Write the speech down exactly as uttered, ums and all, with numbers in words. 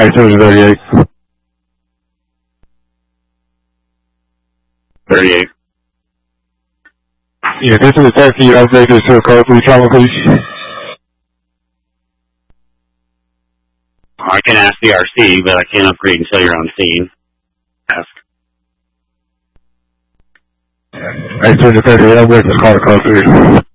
Activity thirty-eight. thirty-eight. Yeah, this is a taxi. You update this to a code three trauma, please. I can ask the R C, but I can't upgrade until you're on scene. Ask. Activity thirty-eight, I'm waiting to call the code three.